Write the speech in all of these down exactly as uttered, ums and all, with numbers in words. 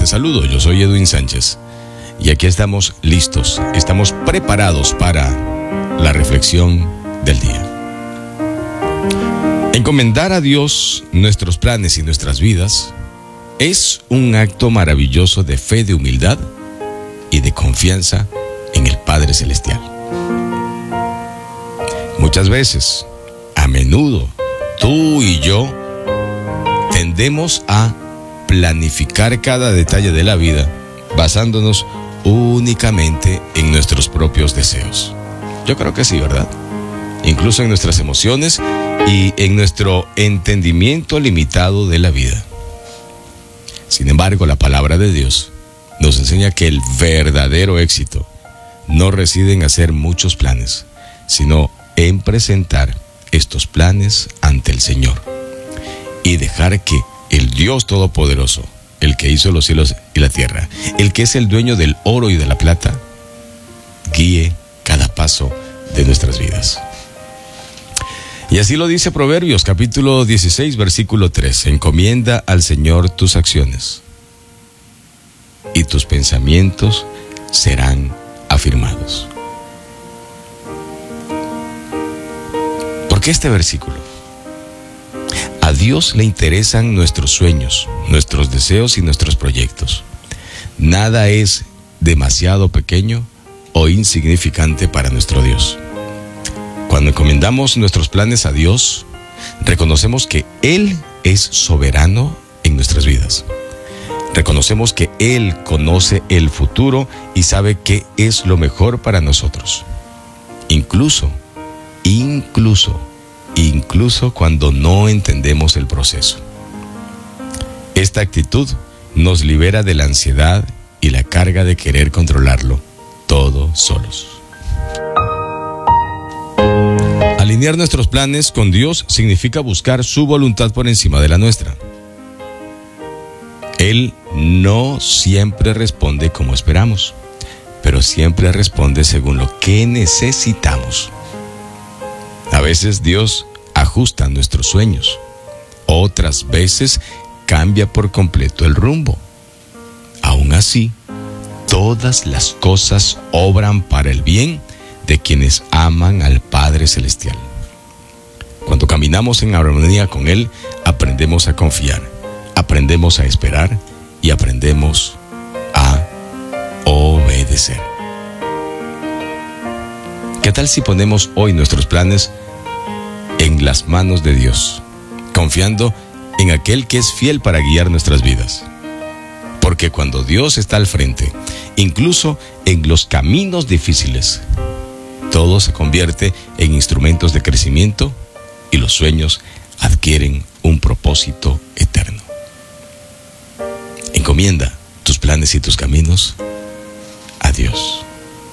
te saludo, yo soy Edwin Sánchez y aquí estamos listos, estamos preparados para la reflexión del día. Encomendar a Dios nuestros planes y nuestras vidas es un acto maravilloso de fe, de humildad y de confianza en el Padre Celestial. Muchas veces, a menudo, tú y yo tendemos a planificar cada detalle de la vida basándonos únicamente en nuestros propios deseos. Yo creo que sí, ¿verdad? Incluso en nuestras emociones y en nuestro entendimiento limitado de la vida. Sin embargo, la palabra de Dios nos enseña que el verdadero éxito no reside en hacer muchos planes, sino en presentar estos planes ante el Señor y dejar que el Dios Todopoderoso, el que hizo los cielos y la tierra, el que es el dueño del oro y de la plata, guíe cada paso de nuestras vidas. Y así lo dice Proverbios capítulo dieciséis, versículo tres. Encomienda al Señor tus acciones y tus pensamientos serán afirmados. ¿Por qué este versículo? A Dios le interesan nuestros sueños, nuestros deseos y nuestros proyectos. Nada es demasiado pequeño o insignificante para nuestro Dios. Cuando encomendamos nuestros planes a Dios, reconocemos que Él es soberano en nuestras vidas. Reconocemos que Él conoce el futuro y sabe qué es lo mejor para nosotros. Incluso, incluso, incluso cuando no entendemos el proceso. Esta actitud nos libera de la ansiedad y la carga de querer controlarlo todo solos. Alinear nuestros planes con Dios significa buscar su voluntad por encima de la nuestra. Él no siempre responde como esperamos, pero siempre responde según lo que necesitamos. A veces Dios ajusta nuestros sueños, otras veces cambia por completo el rumbo. Aún así, todas las cosas obran para el bien de quienes aman al Padre Celestial. Cuando caminamos en armonía con Él, aprendemos a confiar, aprendemos a esperar y aprendemos a obedecer. ¿Qué tal si ponemos hoy nuestros planes en las manos de Dios, confiando en aquel que es fiel para guiar nuestras vidas? Porque cuando Dios está al frente, incluso en los caminos difíciles, todo se convierte en instrumentos de crecimiento y los sueños adquieren un propósito eterno. Encomienda tus planes y tus caminos a Dios.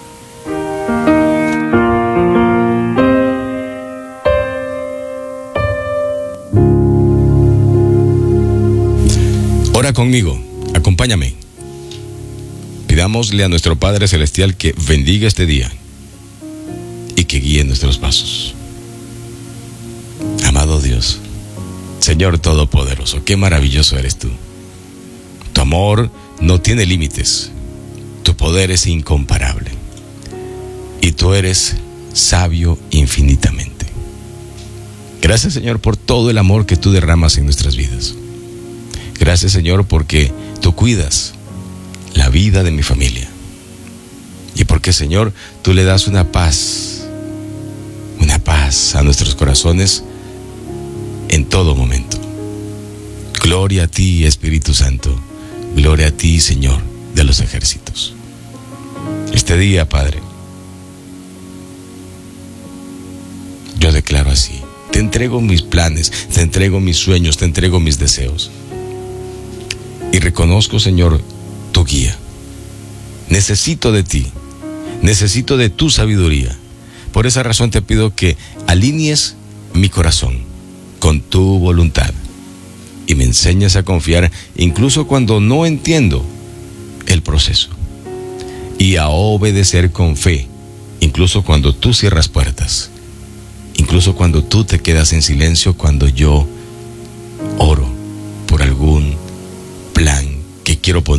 Ora conmigo, acompáñame. Pidámosle a nuestro Padre Celestial que bendiga este día y que guíe nuestros pasos. Amado Dios, Señor Todopoderoso, qué maravilloso eres tú. Tu amor no tiene límites, tu poder es incomparable y tú eres sabio infinitamente. Gracias, Señor, por todo el amor que tú derramas en nuestras vidas. Gracias, Señor, porque tú cuidas la vida de mi familia y porque, Señor, tú le das una paz una paz a nuestros corazones en todo momento. Gloria a ti, Espíritu Santo. Gloria a ti, Señor de los ejércitos. Este día, Padre, yo declaro así: te entrego mis planes, te entrego mis sueños, te entrego mis deseos. Y reconozco, Señor, tu guía. Necesito de ti, necesito de tu sabiduría. Por esa razón te pido que alinees mi corazón con tu voluntad y me enseñes a confiar incluso cuando no entiendo el proceso, y a obedecer con fe incluso cuando tú cierras puertas, incluso cuando tú te quedas en silencio cuando yo oro por algún plan que quiero poner